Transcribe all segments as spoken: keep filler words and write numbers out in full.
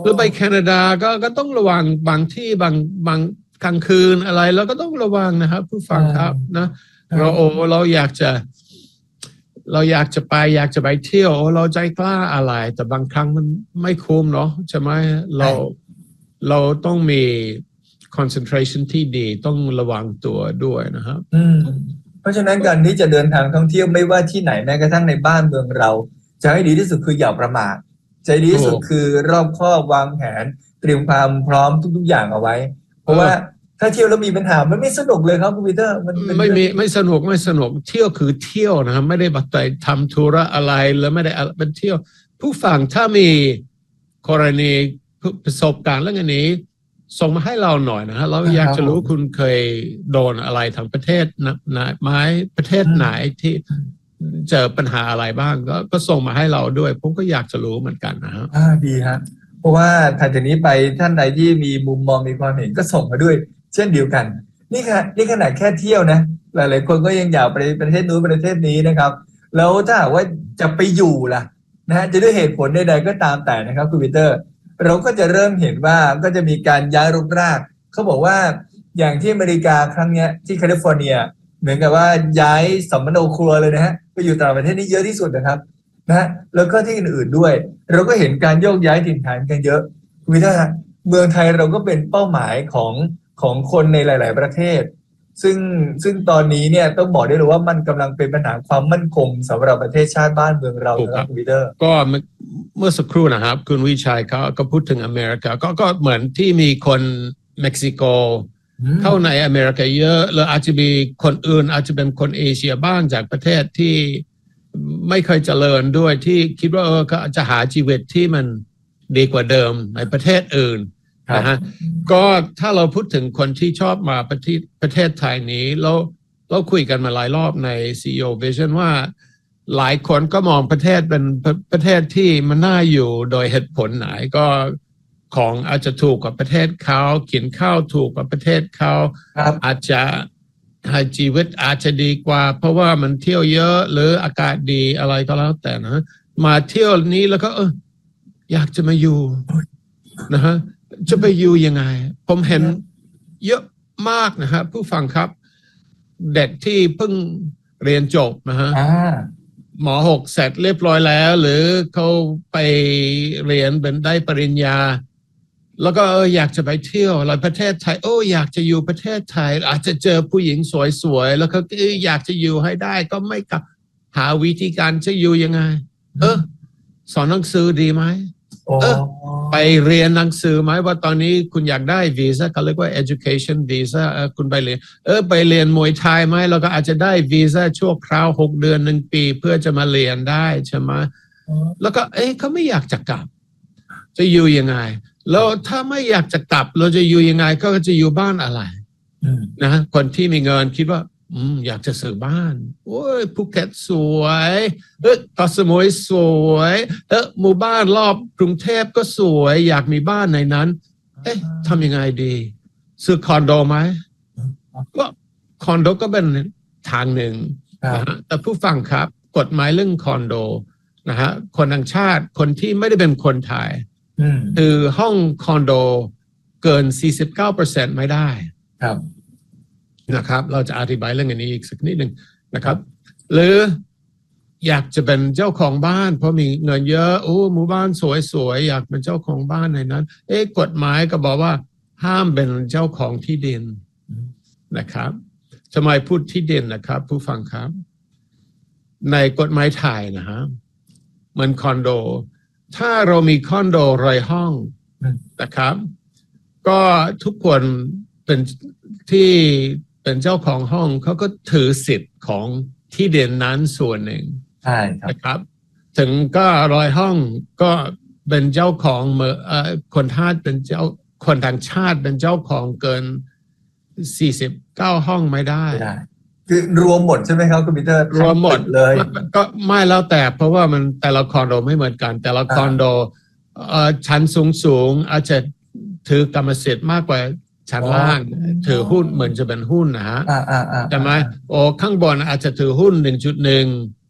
รือไปแคนาดาก็ก็ต้องระวังบางที่บางบางกลางคืนอะไรเราก็ต้องระวังนะครับผู้ฟังครับนะเราโอ้เราอยากจะเราอยากจะไปอยากจะไปเที่ยวเราใจกล้าอะไรแต่บางครั้งมันไม่คุ้มเนาะใช่ไหมเราเราต้องมี concentration ที่ดีต้องระวังตัวด้วยนะครับเพราะฉะนั้นการที่จะเดินทางท่องเที่ยวไม่ว่าที่ไหนแม้กระทั่งในบ้านเมืองเราจะให้ดีที่สุดคืออย่าประมาทใจดีที่สุดคือรอบคอบวางแผนเตรียมความพร้อมทุกๆอย่างเอาไว้เพราะว่าถ้าเที่ยวแล้วมีปัญหามันไม่สนุกเลยครับคุณปีเตอร์มันไม่มีไม่สนุกไม่สนุกเที่ยวคือเที่ยวนะครับไม่ได้บัตรทำธุระอะไรแล้วไม่ได้เป็นเที่ยวผู้ฟังถ้ามีกรณีประสบการณ์เรื่องนี้ส่งมาให้เราหน่อยนะฮะเราอยากจะรู้คุณเคยโดนอะไรทางประเทศไหนไหมประเทศไหนที่เจอปัญหาอะไรบ้างก็ก็ส่งมาให้เราด้วยผมก็อยากจะรู้เหมือนกันนะฮะอ่าดีฮะเพราะว่าถัดจากนี้ไปท่านใดที่มีมุมมองมีความเห็นก็ส่งมาด้วยเช่นเดียวกันนี่ค่ะนี่ขนาดแค่เที่ยวนะหลายๆคนก็ยังอยากไปประเทศนู้นประเทศนี้นะครับแล้วถ้าหากว่าจะไปอยู่ล่ะนะฮะจะด้วยเหตุผลใดๆก็ตามแต่นะครับคุณปีเตอร์เราก็จะเริ่มเห็นว่าก็จะมีการย้ายรกรากเขาบอกว่าอย่างที่อเมริกาครั้งนี้ที่แคลิฟอร์เนียเหมือนกับว่าย้ายสัมมโนครัวเลยนะฮะไปอยู่ต่างประเทศนี่เยอะที่สุดนะครับนะแล้วก็ที่อื่นๆด้วยเราก็เห็นการโยกย้ายถิ่นฐานกันเยอะคุณปีเตอร์เมืองไทยเราก็เป็นเป้าหมายของของคนในหลายๆประเทศซึ่งซึ่งตอนนี้เนี่ยต้องบอกได้เลยว่ามันกำลังเป็นปัญหาความมั่นคงสำหรับประเทศชาติบ้านเมืองเราครับคุณปีเตอร์ก็เมื่อสักครู่นะครับคุณวิชัยเขาก็พูดถึงอเมริกาก็ก็เหมือนที่มีคนเม็กซิโกเข้าในอเมริกาเยอะแล้วอาจจะมีคนอื่นอาจจะเป็นคนเอเชียบ้างจากประเทศที่ไม่เคยเจริญด้วยที่คิดว่าเออก็จะหาชีวิตที่มันดีกว่าเดิมในประเทศอื่นนะฮะก็ถ้าเราพูดถึงคนที่ชอบมาประเทศประเทศไทยนี้เราเราคุยกันมาหลายรอบใน ซี อี โอ Vision ว่าหลายคนก็มองประเทศเป็นประเทศที่มันน่าอยู่โดยเหตุผลไหนก็ของอาจจะถูกกว่าประเทศเขากินข้าวถูกกว่าประเทศเขาอาจจะให้ชีวิตอาจจะดีกว่าเพราะว่ามันเที่ยวเยอะหรืออากาศดีอะไรก็แล้วแต่นะมาเที่ยวนี้แล้วก็เอออยากจะมาอยู่นะฮะจะไปอยู่ยังไงผมเห็นเยอะมากนะฮะผู้ฟังครับเด็กที่เพิ่งเรียนจบนะฮะหมอหกเสร็จเรียบร้อยแล้วหรือเขาไปเรียนเป็นได้ปริญญาแล้วก็เอออยากจะไปเที่ยวอะไรประเทศไทยโอ้อยากจะอยู่ประเทศไทยอาจจะเจอผู้หญิงสวยๆแล้วก็เอออยากจะอยู่ให้ได้ก็ไม่กลับหาวิธีการจะอยู่ยังไงเออสอนหนังสือดีไหมเออไปเรียนหนังสือไหมว่าตอนนี้คุณอยากได้วีซ่าเขาเรียกว่า education visa เออคุณไปเรียนเออไปเรียนมวยไทยไหมแล้วก็อาจจะได้วีซ่าชั่วคราวหกเดือนหนึ่งปีเพื่อจะมาเรียนได้ใช่ไหมแล้วก็เอ๊ะเขาไม่อยากจะกลับจะอยู่ยังไงแล้วถ้าไม่อยากจะกลับเราจะอยู่ยังไงก็จะอยู่บ้านอะไรนะคนที่มีเงินคิดว่าอืมอยากจะซื้อบ้านโอ้ยภูเก็ตสวยเออเกาะสมุยสวยเออหมู่บ้านรอบกรุงเทพก็สวยอยากมีบ้านในนั้นเอ๊ะทำยังไงดีซื้อคอนโดไหมก็คอนโดก็เป็นทางหนึ่งนะฮะแต่ผู้ฟังครับกฎหมายเรื่องคอนโดนะฮะคนต่างชาติคนที่ไม่ได้เป็นคนไทยคือห้องคอนโดเกิน สี่สิบเก้าเปอร์เซ็นต์ ไม่ได้ครับนะครับเราจะอธิบายเรื่องนี้อีกสักนิดหนึ่งนะครับหรืออยากจะเป็นเจ้าของบ้านเพราะมีเงินเยอะโอ้หมู่บ้านสวยๆอยากเป็นเจ้าของบ้านในนั้นเอ๊ะกฎหมายก็บอกว่าห้ามเป็นเจ้าของที่ดินนะครับทำไมพูดที่ดินนะครับผู้ฟังครับในกฎหมายไทยนะฮะเหมือนคอนโดถ้าเรามีคอนโดรายห้องนะครับก็ทุกคนเป็นที่เป็นเจ้าของห้องเขาก็ถือสิทธิ์ของที่ดินนั้นส่วนหนึ่งใช่ครับถึงก็รายห้องก็เป็นเจ้าของเมื่อคนทาสเป็นเจ้าคนต่างชาติเป็นเจ้าของเกินสี่สิบเก้าห้องไม่ได้คือรวมหมดใช่ไหมครับคุณปีเตอร์รวมหมดเลยก็ไม่แล้วแต่เพราะว่ามันแต่ละคอนโดไม่เหมือนกันแต่ละคอนโดชั้นสูงสูงอาจจะถือกรรมสิทธิ์มากกว่าชั้นล่างถือหุ้นเหมือนจะเป็นหุ้นนะฮะใช่ไหมโอ้ข้างบนอาจจะถือหุ้น หนึ่งจุดหนึ่ง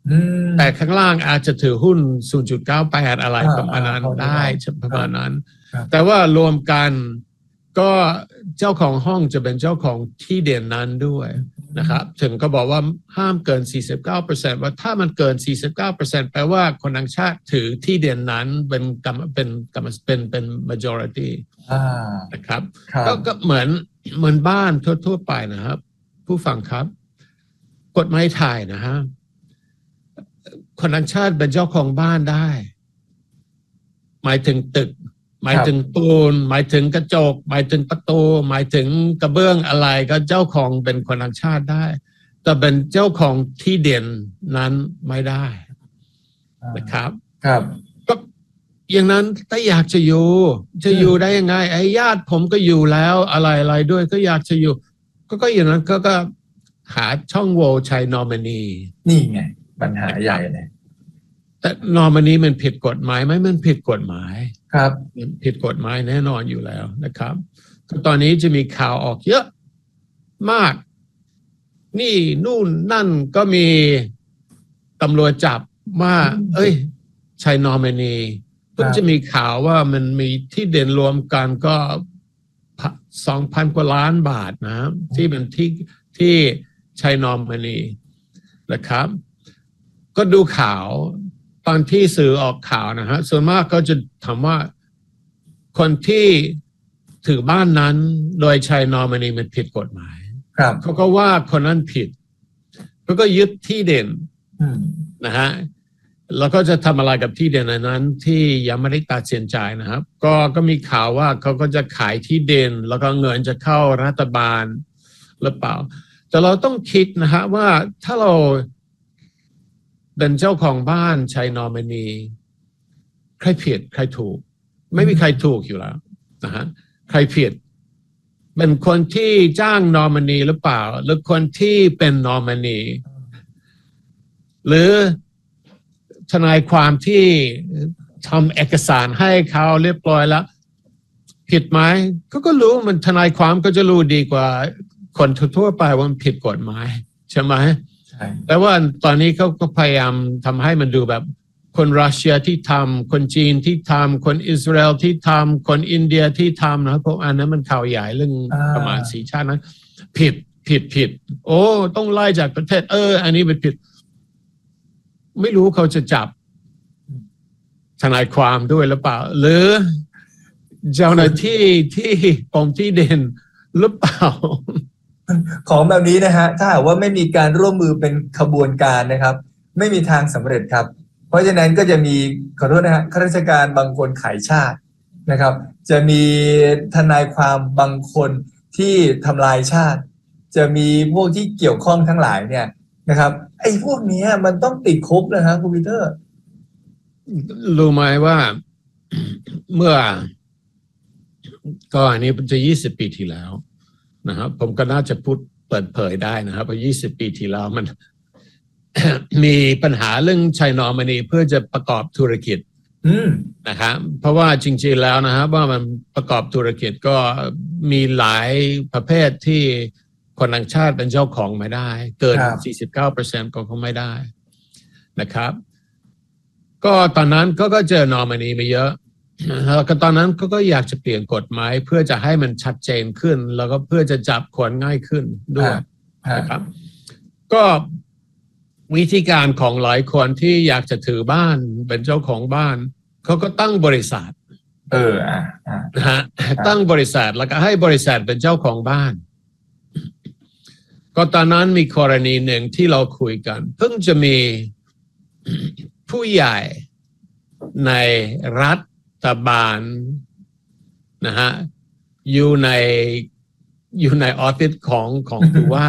อืมแต่ข้างล่างอาจจะถือหุ้น ศูนย์จุดเก้าแปด อะไรอ่าประมาณนั้นอ่าได้ครับประมาณนั้นครับแต่ว่ารวมกันก็เจ้าของห้องจะเป็นเจ้าของที่เด่นนั้นด้วยนะครับ ถึงก็บอกว่าห้ามเกิน สี่สิบเก้าเปอร์เซ็นต์ ว่าถ้ามันเกิน สี่สิบเก้าเปอร์เซ็นต์ แปลว่าคนต่างชาติถือที่เด่นนั้นเป็นกรรมเป็นกรรมเป็นเป็น majority อ่านะครับครับก็ก็เหมือนเหมือนบ้านทั่วๆไปนะครับ ผู้ฟังครับ กฎหมายไทยนะฮะคนต่างชาติเป็นเจ้าของบ้านได้ หมายถึงตึก หมายถึงปูน หมายถึงกระจก หมายถึงประตู หมายถึงกระเบื้องอะไรก็เจ้าของเป็นคนต่างชาติได้ แต่เป็นเจ้าของที่เด่นนั้นไม่ได้นะครับครับก็อย่างนั้นถ้าอยากจะอยู่จะอยู่ได้ยังไงไอ้ญาติผมก็อยู่แล้วอะไรอะไรด้วยก็อยากจะอยู่ ก็ก็อย่างนั้นก็ก็หาช่องโหว่ใช้นอมินีนี่ไงปัญหาใหญ่เลยแต่นอมินีมันผิดกฎหมายไหมมันผิดกฎหมายครับมันผิดกฎหมายแน่นอนอยู่แล้วนะครับก็ตอนนี้จะมีข่าวออกเยอะมาก นี่นู่นนั่นก็มีตำรวจจับว่าเอ้ยใช้นอมินีเพิ่งจะมีข่าวว่ามันมีที่เด่นรวมกันก็สองพันกว่าล้านบาทนะที่เป็นที่ที่ใช้นอมินีนะครับ ก็ดูข่าวตอนที่สื่อออกข่าวนะฮะส่วนมากก็จะถามว่าคนที่ถือบ้านนั้นโดยใช้นอมินีมันผิดกฎหมายครับเขาก็ว่าคนนั้นผิดเขาก็ยึดที่เด่นอืมนะฮะแล้วก็จะทำอะไรกับที่เด่นนั้นที่ยังไม่ได้ตัดสินใจนะครับ ก็ก็มีข่าวว่าเขาก็จะขายที่เด่นแล้วก็เงินจะเข้ารัฐบาลหรือเปล่าแต่เราต้องคิดนะฮะว่าถ้าเราเป็นเจ้าของบ้านใช้นอมินีใครผิดใครถูกไม่มีใครถูกอยู่แล้วนะฮะใครผิดเป็นคนที่จ้างนอมินีหรือเปล่าหรือคนที่เป็นนอมินีหรือทนายความที่ทำเอกสารให้เขาเรียบร้อยแล้วผิดไหมก็ก็รู้มันทนายความก็จะรู้ดีกว่าคนทั่วไปว่ามันผิดกฎหมายใช่ไหมแต่ว่าตอนนี้เขาก็พยายามทำให้มันดูแบบคนรัสเซียที่ทำคนจีนที่ทำคนอิสราเอลที่ทำคนอินเดียที่ทำนะเพราะอันนั้นมันข่าวใหญ่เรื่องประมาณสี่ชาตินั้นผิดผิดผิดโอ้ต้องไล่จากประเทศเอออันนี้เป็นผิดไม่รู้เขาจะจับทนายความด้วยหรือเปล่าหรือเจ้าหน้าที่ที่ปมที่เด่นหรือเปล่าของแบบนี้นะฮะถ้าหากว่าไม่มีการร่วมมือเป็นขบวนการนะครับไม่มีทางสำเร็จครับเพราะฉะนั้นก็จะมีขอโทษนะฮะข้าราชการบางคนขายชาตินะครับจะมีทนายความบางคนที่ทำลายชาติจะมีพวกที่เกี่ยวข้องทั้งหลายเนี่ยนะครับไอ้พวกนี้มันต้องติดคุกนะครับคุณปีเตอร์รู้ไหมว่าเมื่อก็อันนี้จะยี่สิบปีที่แล้วนะครับผมก็น่าจะพูดเปิดเผยได้นะครับเพราะยี่สิบปีที่แล้วมัน มีปัญหาเรื่องใช้นอมินีเพื่อจะประกอบธุรกิจนะครับเพราะว่าจริงๆแล้วนะครับว่ามันประกอบธุรกิจก็มีหลายประเภทที่คนต่างชาติเป็นเจ้าของไม่ได้เกิน สี่สิบเก้าเปอร์เซ็นต์ ก็คงไม่ได้นะครับก็ตอนนั้นก็ก็เจอนอมินีมาเยอะแล้วก็ตอนนั้นก็ก็อยากจะเปลี่ยนกฎหมายเพื่อจะให้มันชัดเจนขึ้นแล้วก็เพื่อจะจับคนง่ายขึ้นด้วยนะครับก็วิธีการของหลายคนที่อยากจะถือบ้านเป็นเจ้าของบ้านเขาก็ตั้งบริษัทเอออ่านะฮะตั้งบริษัทแล้วก็ให้บริษัทเป็นเจ้าของบ้านก็ตอนนั้นมีกรณีหนึ่งที่เราคุยกันเพิ่งจะมีผู้ใหญ่ในรัฐบาลนะฮะอยู่ในอยู่ในออฟฟิศของของผู้ว่า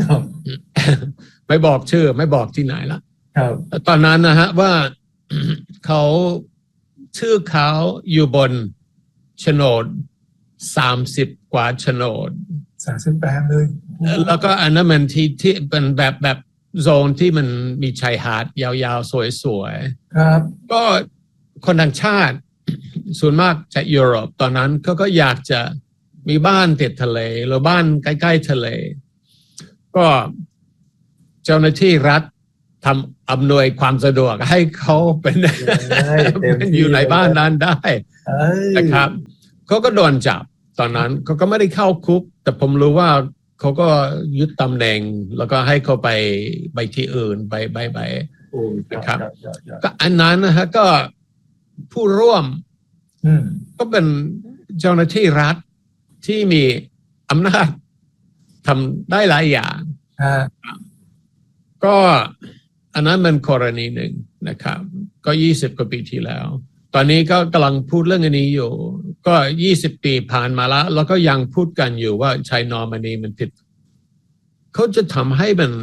ไม่บอกชื่อไม่บอกที่ไหนละตอนนั้นนะฮะว่าเขาชื่อเขาอยู่บนโฉนดสามสิบกว่าโฉนดสามสิบแปดเลยแล้วก็อันนั้นมันที่ที่เป็นแบบแบบโซนที่มันมีชายหาดยาวๆสวยๆครับก็คนต่างชาติส่วนมากจากยุโรปตอนนั้นเขาก็อยากจะมีบ้านติดทะเลหรือบ้านใกล้ๆทะเลก็เจ้าหน้าที่รัฐทำอำนวยความสะดวกให้เขาเป็นเป็นอยู่ในบ้านนั้นได้นะครับเขาก็โดนจับตอนนั้นเขาก็ไม่ได้เข้าคุกแต่ผมรู้ว่าเขาก็ยึดตำแหน่งแล้วก็ให้เขาไปไปที่อื่นไปไปไปนะครับก็อันนั้นนะฮะก็ผู้ร่วมก็เป็นเจ้าหน้าที่รัฐที่มีอำนาจทำได้หลายอย่างก็อันนั้นเป็นกรณีหนึ่งนะครับก็ยี่สิบกว่าปีที่แล้วตอนนี้ก็กำลังพูดเรื่องอันนี้อยู่ก็ยี่สิบปีผ่านมาแล้วแล้วก็ยังพูดกันอยู่ว่าชายนอร์มันนีมันผิดเขาจะทำให้มัน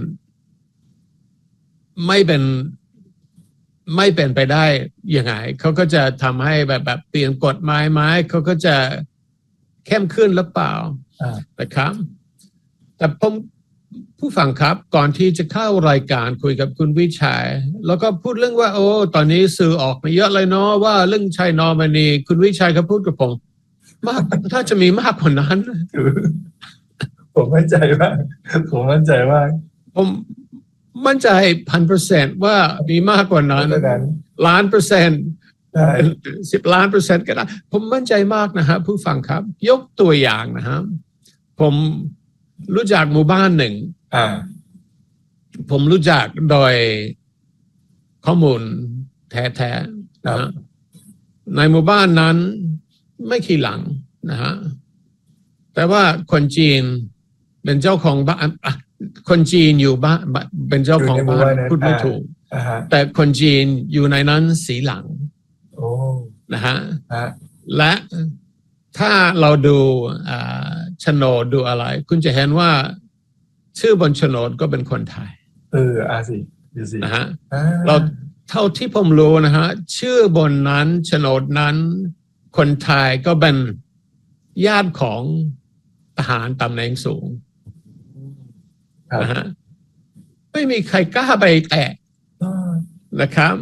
ไม่เป็นไม่เป็นไปได้ยังไงเขาก็จะทำให้แบบแบบเปลี่ยนกฎหมายไหมเขาก็จะเข้มขึ้นหรือเปล่านะครับแต่ผมผู้ฟังครับก่อนที่จะเข้ารายการคุยกับคุณวิชัยแล้วก็พูดเรื่องว่าโอ้ตอนนี้สื่อออกมาเยอะเลยเนาะว่าเรื่องชายนอร์มันนีคุณวิชัยเขาพูดกับผมมากถ้าจะมีมากกว่านั้นผมมั่นใจว่าผมมั่นใจว่าผมมั่นใจพันเปอร์เซ็นต์ว่ามีมากกว่านั้นล้านเปอร์เซ็นต์สิบล้านเปอร์เซ็นต์ก็ได้ผมมั่นใจมากนะฮะผู้ฟังครับยกตัวอย่างนะฮะผมรู้จักหมู่บ้านหนึ่งผมรู้จักโดยข้อมูลแท้ๆนะฮะในหมู่บ้านนั้นไม่กี่หลังนะฮะแต่ว่าคนจีนเป็นเจ้าของบ้านคนจีนอยู่บ้านเป็นเจ้าของบ้านพูดไม่ถูกแต่คนจีนอยู่ในนั้นสีหลังนะฮะและถ้าเราดูโฉนดดูอะไรคุณจะเห็นว่าชื่อบนโฉนดก็เป็นคนไทยเอออาสิดูสินะฮะเราเท่าที่ผมรู้นะฮะชื่อบนนั้นโฉนดนั้นคนไทยก็เป็นญาติของทหารตำแหน่งสูงนะฮะไม่มีใครกล้าไปแตะนะครับ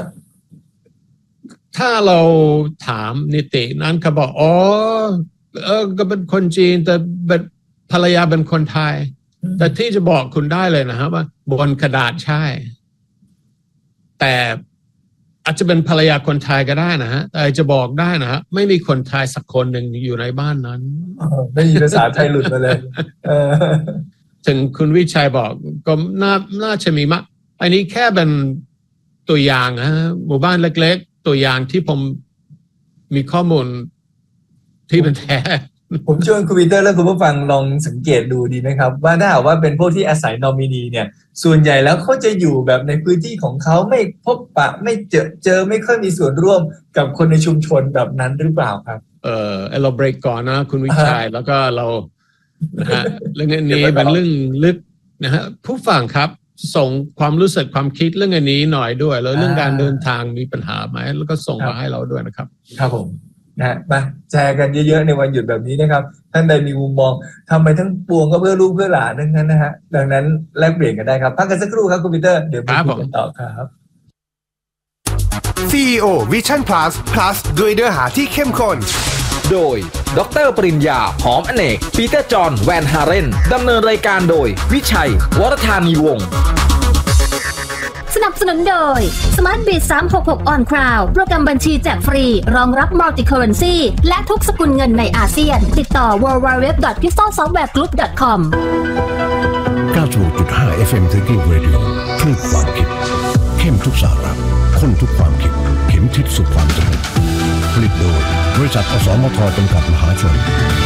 ถ้าเราถามนิตินั้นเขาบอกอ๋อเออก็เป็นคนจีนแต่ภรรยาเป็นคนไทยแต่ที่จะบอกคุณได้เลยนะครับว่าบนกระดาษใช่แต่อาจจะเป็นภรรยาคนไทยก็ได้นะฮะแต่จะบอกได้นะฮะไม่มีคนไทยสักคนหนึ่งอยู่ในบ้านนั้นไม่มีภาษาไทยหลุดมาเลยถึงคุณวิชัยบอกก็น่าน่าจะมีมากอันนี้แค่เป็นตัวอย่างฮะหมู่บ้านเล็กๆตัวอย่างที่ผมมีข้อมูลที่เป็นแท้ผมชวนคุณปีเตอร์และคุณผู้ฟังลองสังเกตดูดีไหมครับว่าถ้าหากว่าเป็นพวกที่อาศัยนอมินีเนี่ยส่วนใหญ่แล้วเขาจะอยู่แบบในพื้นที่ของเขาไม่พบปะไม่เจอเจอไม่ค่อยมีส่วนร่วมกับคนในชุมชนแบบนั้นหรือเปล่าครับเออเราเบรกก่อนนะคุณวิชัยแล้วก็เรานะฮะเรื่องนี้เป็นเรื่องลึกนะฮะผู้ฟังครับส่งความรู้สึกความคิดเรื่องอันนี้หน่อยด้วยแล้วเรื่องการเดินทางมีปัญหาไหมแล้วก็ส่งมาให้เราด้วยนะครับครับผมนะมาแชร์กันเยอะๆในวันหยุดแบบนี้นะครับท่านใดมีมุมมองทำไปทั้งปวงก็เพื่อลูกเพื่อหลานทั้งนั้นนะฮะดังนั้นแลกเปลี่ยนกันได้ครับพักกันสักครู่ครับคุณปีเตอร์เดี๋ยวไปคุยกันต่อครับซี อี โอ Vision Plus Plus ด้วยเนื้อหาที่เข้มข้นโดยดร.ปริญญาหอมอเนกปีเตอร์จอห์นแวนฮาเรนดำเนินรายการโดยวิชัยวรธานีวงศ์สนับสนุนโดย SmartBiz สามหกหก On Cloud โปรแกรมบัญชีแจกฟรีรองรับ Multi Currency และทุกสกุลเงินในอาเซียนติดต่อ ดับเบิลยู ดับเบิลยู ดับเบิลยู ดอท พิสตอล ซอฟต์แวร์ กรุ๊ป ดอท คอมเก้าสิบหกจุดห้า เอฟ เอ็ม Thinking Radio คลื่นความคิดเข้มทุกสาระข้นทุกความคิดเข็มทิศสู่ความสำเร็จผลิตโดยบริษัทอสมทจำกัดมหาชน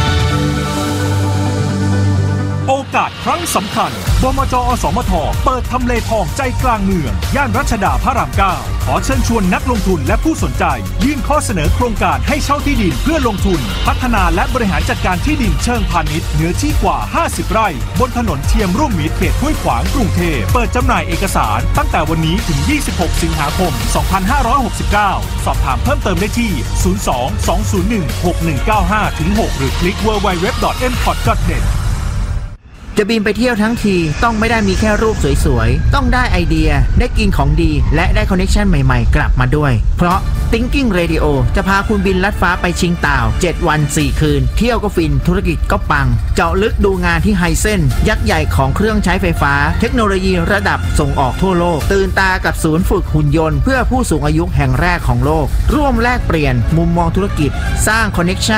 โอกาสครั้งสำคัญบมจ.อสมทเปิดทำเลทองใจกลางเมืองย่านรัชดาพระรามเก้าขอเชิญชวนนักลงทุนและผู้สนใจยื่นข้อเสนอโครงการให้เช่าที่ดินเพื่อลงทุนพัฒนาและบริหารจัดการที่ดินเชิงพาณิชย์เนื้อที่กว่าห้าสิบไร่บนถนนเทียมร่วมมิตรเขตห้วยขวางกรุงเทพเปิดจำหน่ายเอกสารตั้งแต่วันนี้ถึงยี่สิบหกสิงหาคมสองพันห้าร้อยหกสิบเก้าสอบถามเพิ่มเติมได้ที่ศูนย์ สอง สอง ศูนย์ หนึ่ง หก หนึ่ง เก้า ห้า หกหรือคลิก ดับเบิลยู ดับเบิลยู ดับเบิลยู ดอท เอ็ม พอร์ต ดอท เน็ตจะบินไปเที่ยวทั้งทีต้องไม่ได้มีแค่รูปสวยๆต้องได้ไอเดียได้กินของดีและได้คอนเนคชั่นใหม่ๆกลับมาด้วยเพราะ Thinking Radio จะพาคุณบินลัดฟ้าไปชิงต่าวเจ็ดวันสี่คืนเที่ยวก็ฟินธุรกิจก็ปังเจาะลึกดูงานที่ไฮเซนยักษ์ใหญ่ของเครื่องใช้ไฟฟ้าเทคโนโลยีระดับส่งออกทั่วโลกตื่นตากับศูนย์ฝึกหุ่นยนต์เพื่อผู้สูงอายุแห่งแรกของโลกร่วมแลกเปลี่ยนมุมมองธุรกิจสร้างคอนเนคชั่น